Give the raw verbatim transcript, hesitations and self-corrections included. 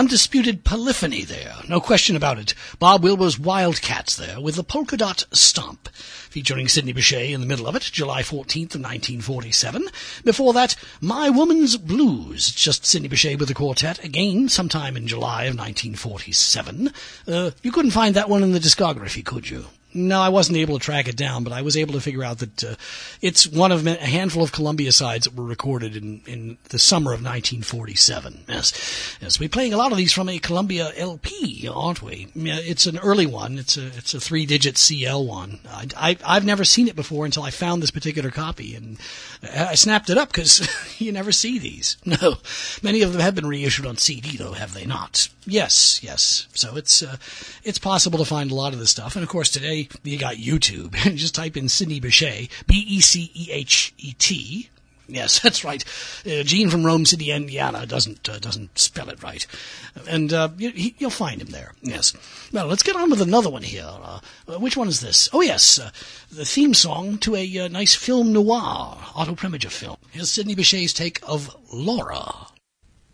undisputed polyphony there, no question about it. Bob Wilbur's Wildcats there, with the Polka Dot Stomp, featuring Sidney Bechet in the middle of it, July fourteenth of nineteen forty-seven. Before that, My Woman's Blues, just Sidney Bechet with the quartet, again sometime in July of nineteen forty-seven. Uh, you couldn't find that one in the discography, could you? No, I wasn't able to track it down, but I was able to figure out that uh, it's one of a handful of Columbia sides that were recorded in, in the summer of nineteen forty-seven. Yes, yes, we're playing a lot of these from a Columbia L P, aren't we? It's an early one. It's a it's a three-digit C L one. I, I, I've never seen it before until I found this particular copy, and I snapped it up because you never see these. No, many of them have been reissued on C D, though, have they not? Yes, yes. So it's uh, it's possible to find a lot of this stuff, and of course today you got YouTube. Just type in Sidney Bechet, B E C E H E T. Yes, that's right. Uh, Gene from Rome City, Indiana, doesn't uh, doesn't spell it right, and uh, you, you'll find him there. Yes. Well, let's get on with another one here. Uh, which one is this? Oh yes, uh, the theme song to a uh, nice film noir, Otto Preminger film. Here's Sidney Bechet's take of Laura.